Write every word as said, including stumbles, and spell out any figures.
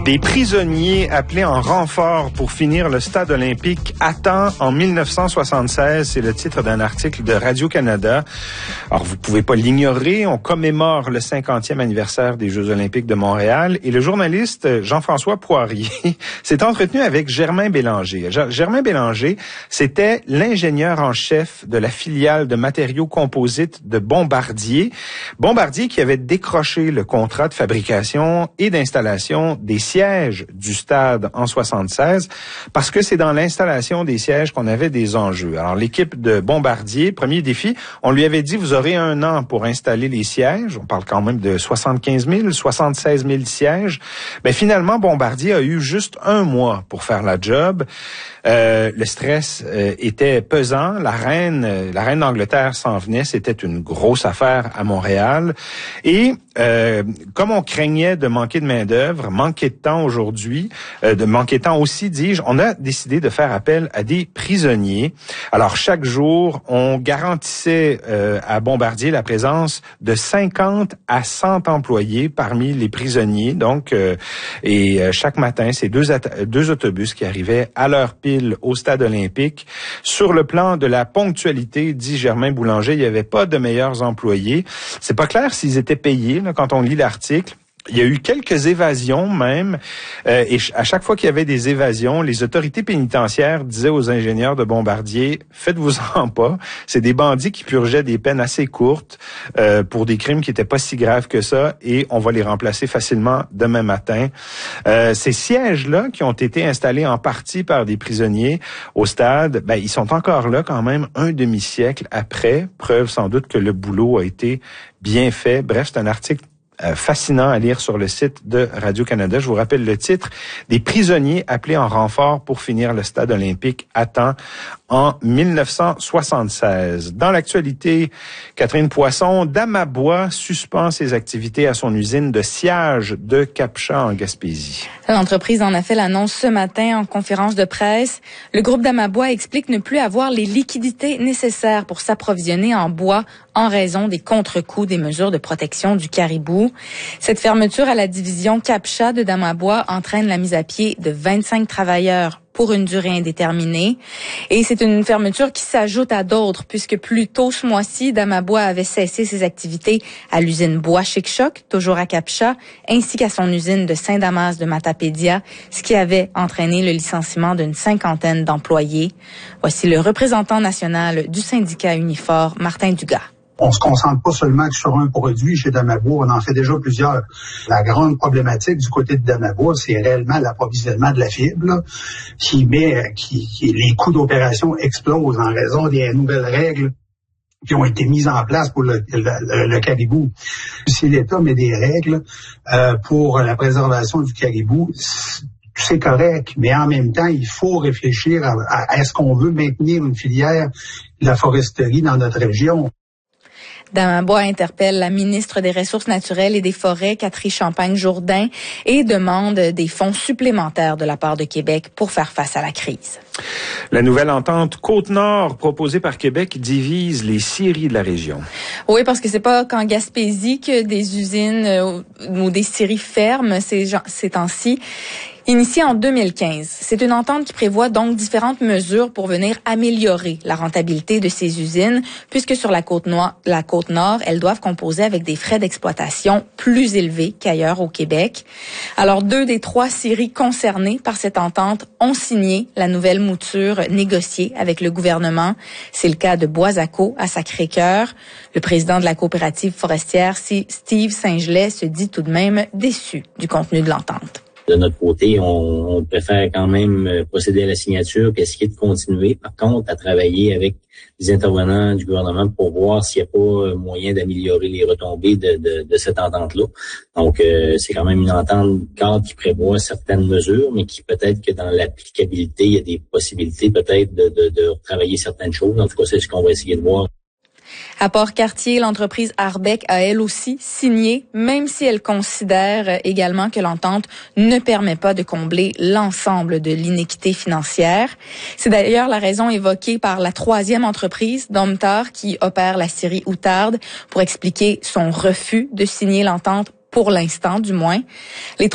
Des prisonniers appelés en renfort pour finir le stade olympique à temps en mille neuf cent soixante-seize. C'est le titre d'un article de Radio-Canada. Alors, vous pouvez pas l'ignorer. On commémore le cinquantième anniversaire des Jeux olympiques de Montréal. Et le journaliste Jean-François Poirier s'est entretenu avec Germain Bélanger. Germain Bélanger, c'était l'ingénieur en chef de la filiale de matériaux composites de Bombardier. Bombardier qui avait décroché le contrat de fabrication et d'installation des sièges du stade en soixante-seize, parce que c'est dans l'installation des sièges qu'on avait des enjeux. Alors, l'équipe de Bombardier, premier défi, on lui avait dit, vous aurez un an pour installer les sièges. On parle quand même de soixante-quinze mille, soixante-seize mille sièges. Mais finalement, Bombardier a eu juste un mois pour faire la job. Euh, le stress euh, était pesant. La reine, euh, la reine d'Angleterre s'en venait. C'était une grosse affaire à Montréal. Et euh, comme on craignait de manquer de main-d'œuvre, manquer de temps aujourd'hui, euh, de manquer de temps aussi, dis-je, on a décidé de faire appel à des prisonniers. Alors, chaque jour, on garantissait euh, à Bombardier la présence de cinquante à cent employés parmi les prisonniers. Donc, euh, et euh, chaque matin, c'est deux, deux autobus qui arrivaient à l'heure pile au stade olympique. Sur le plan de la ponctualité, dit Germain Boulanger, il n'y avait pas de meilleurs employés. C'est pas clair s'ils étaient payés, là, quand on lit l'article. Il y a eu quelques évasions même, euh, et à chaque fois qu'il y avait des évasions, les autorités pénitentiaires disaient aux ingénieurs de Bombardier, faites-vous-en pas, c'est des bandits qui purgeaient des peines assez courtes euh, pour des crimes qui n'étaient pas si graves que ça, et on va les remplacer facilement demain matin. Euh, ces sièges-là, qui ont été installés en partie par des prisonniers au stade, ben ils sont encore là quand même un demi-siècle après, preuve sans doute que le boulot a été bien fait. Bref, c'est un article Euh, fascinant à lire sur le site de Radio-Canada. Je vous rappelle le titre, des prisonniers appelés en renfort pour finir le stade olympique à temps en mille neuf cent soixante-seize. Dans l'actualité, Catherine Poisson, Damabois suspend ses activités à son usine de sciage de Cap-Chat en Gaspésie. L'entreprise en a fait l'annonce ce matin en conférence de presse. Le groupe Damabois explique ne plus avoir les liquidités nécessaires pour s'approvisionner en bois en raison des contre-coups des mesures de protection du caribou. Cette fermeture à la division Cap-Chat de Damabois entraîne la mise à pied de vingt-cinq travailleurs pour une durée indéterminée. Et c'est une fermeture qui s'ajoute à d'autres, puisque plus tôt ce mois-ci, Damabois avait cessé ses activités à l'usine Bois Chic-Choc, toujours à Cap-Chat, ainsi qu'à son usine de Saint-Damas de Matapédia, ce qui avait entraîné le licenciement d'une cinquantaine d'employés. Voici le représentant national du syndicat Unifor, Martin Dugas. On se concentre pas seulement sur un produit chez Damabois, on en fait déjà plusieurs. La grande problématique du côté de Damabois, c'est réellement l'approvisionnement de la fibre, là, qui met, qui, qui, les coûts d'opération explosent en raison des nouvelles règles qui ont été mises en place pour le, le, le caribou. Si l'État met des règles euh, pour la préservation du caribou, c'est correct, mais en même temps, il faut réfléchir à, à, à est-ce qu'on veut maintenir une filière de la foresterie dans notre région. Damabois interpelle la ministre des Ressources naturelles et des Forêts, Catherine Champagne-Jourdain, et demande des fonds supplémentaires de la part de Québec pour faire face à la crise. La nouvelle entente Côte-Nord proposée par Québec divise les scieries de la région. Oui, parce que c'est pas qu'en Gaspésie que des usines euh, ou des scieries ferment ces, ces temps-ci. Initiée en deux mille quinze, c'est une entente qui prévoit donc différentes mesures pour venir améliorer la rentabilité de ces usines, puisque sur la côte nord, la côte nord, elles doivent composer avec des frais d'exploitation plus élevés qu'ailleurs au Québec. Alors, deux des trois scieries concernées par cette entente ont signé la nouvelle mouture négociée avec le gouvernement. C'est le cas de Boisacco à Sacré-Cœur. Le président de la coopérative forestière, Steve Saint-Gelais, se dit tout de même déçu du contenu de l'entente. De notre côté, on, on préfère quand même procéder à la signature qu'essayer de continuer, par contre, à travailler avec les intervenants du gouvernement pour voir s'il n'y a pas moyen d'améliorer les retombées de, de, de cette entente-là. Donc, euh, c'est quand même une entente cadre qui prévoit certaines mesures, mais qui peut-être que dans l'applicabilité, il y a des possibilités peut-être de, de, de travailler certaines choses. En tout cas, c'est ce qu'on va essayer de voir. À Port-Cartier, l'entreprise Arbec a elle aussi signé, même si elle considère également que l'entente ne permet pas de combler l'ensemble de l'inéquité financière. C'est d'ailleurs la raison évoquée par la troisième entreprise, Domtar, qui opère la scierie Outarde, pour expliquer son refus de signer l'entente pour l'instant du moins. Les